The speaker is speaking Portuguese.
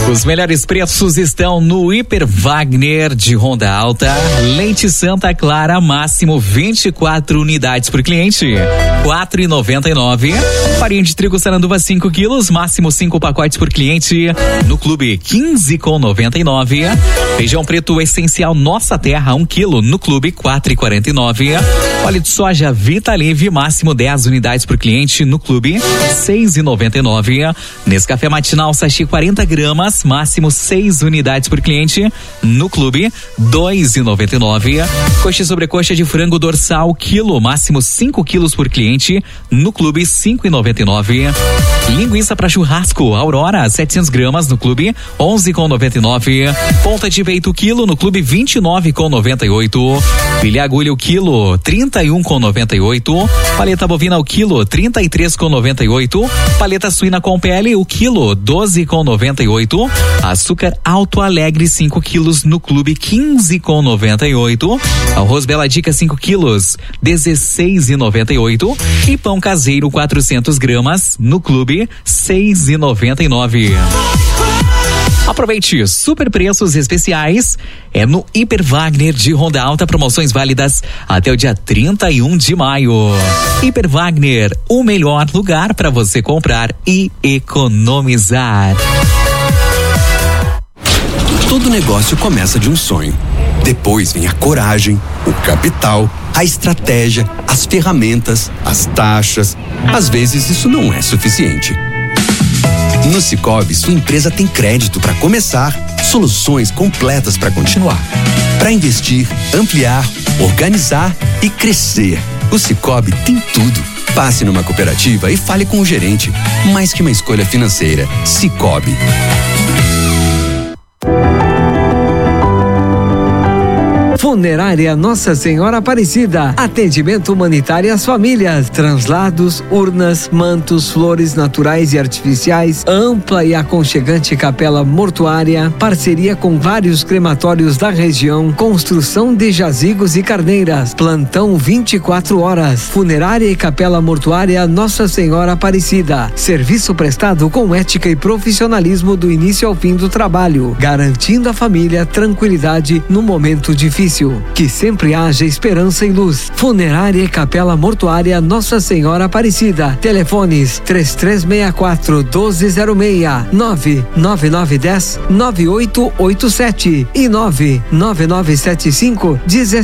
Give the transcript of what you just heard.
Os melhores preços estão no Hiper Wagner de Ronda Alta. Leite Santa Clara, máximo 24 unidades por cliente, R$4,99. Farinha de trigo Saranduva 5 quilos, máximo 5 pacotes por cliente, no Clube R$15,99. Feijão preto essencial Nossa Terra 1 quilo, no Clube R$4,49. Óleo de soja Vitalive, máximo 10 unidades por cliente, no Clube R$6,99. Nescafé matinal sachê 40 gramas, máximo 6 unidades por cliente, no Clube R$2,99. Coxa e sobrecoxa de frango dorsal quilo, máximo 5 quilos por cliente, no Clube R$5,99. Linguiça para churrasco Aurora 700 gramas, no Clube R$11,99. Ponta de peito quilo, no Clube R$29,98. Filé agulha o quilo R$31,98. Paleta bovina o quilo R$33,98. Paleta suína com pele o quilo R$12,98. Açúcar Alto Alegre 5 quilos, no Clube R$15,98. Arroz Bela Dica 5 quilos R$16,98. E pão caseiro 400 gramas, no Clube R$6,99. Aproveite super preços especiais, é no Hiper Wagner de Ronda Alta, promoções válidas até o dia 31 de maio. Hiper Wagner, o melhor lugar para você comprar e economizar. Todo negócio começa de um sonho. Depois vem a coragem, o capital, a estratégia, as ferramentas, as taxas. Às vezes isso não é suficiente. No Sicoob, sua empresa tem crédito para começar, soluções completas para continuar. Para investir, ampliar, organizar e crescer. O Sicoob tem tudo. Passe numa cooperativa e fale com o gerente. Mais que uma escolha financeira, Sicoob. Funerária Nossa Senhora Aparecida. Atendimento humanitário às famílias. Translados, urnas, mantos, flores naturais e artificiais. Ampla e aconchegante capela mortuária. Parceria com vários crematórios da região. Construção de jazigos e carneiras. Plantão 24 horas. Funerária e capela mortuária Nossa Senhora Aparecida. Serviço prestado com ética e profissionalismo do início ao fim do trabalho. Garantindo à família tranquilidade no momento difícil. Que sempre haja esperança e luz. Funerária e capela mortuária Nossa Senhora Aparecida. Telefones 3364-1206, 99910-9887 e 99975-17.